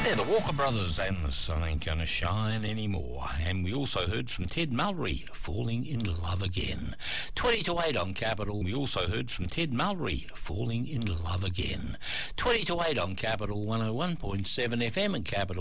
They're the Walker Brothers and The Sun Ain't Gonna Shine Anymore. And we also heard from Ted Mulry, Falling in Love Again. 20 to 8 on Capital. We also heard from Ted Mulry, Falling in Love Again. 20 to 8 on Capital 101.7 FM and Capital